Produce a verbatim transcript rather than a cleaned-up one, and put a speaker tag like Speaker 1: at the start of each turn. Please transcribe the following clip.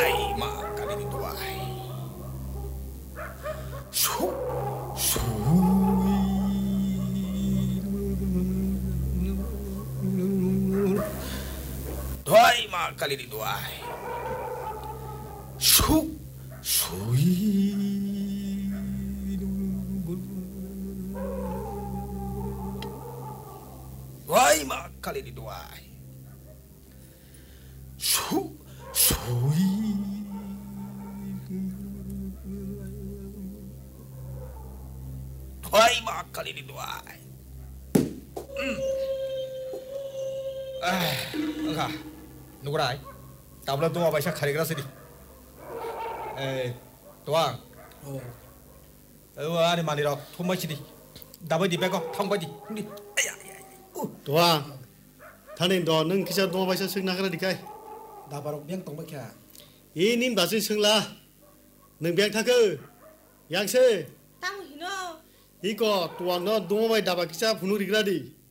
Speaker 1: Hai mak kali di tuai. Su sui. Tuai mak kali di tuai. Su sui. Tuai mak kali di tuai. Su sui. Tuai mak kali di tuai. Hmm. Eh, enggak. 누구라? 따블라 동아 바샤 카리그라스디. 에, 도왕. 어. 어, 아니 마니라 토마치디. 다바디 베고 탕바디. 니. 아야, 아야. 어.
Speaker 2: 도왕. 타는 너는 기자 동아 바샤 승나가라 디카이.
Speaker 3: 다바로 병 동바캬.
Speaker 2: 이님 다시 승라. 능병 타크. 양세.
Speaker 4: Tang hino.
Speaker 2: 이거 도왕 너 동아 바이 다바 기자 분우리그라디.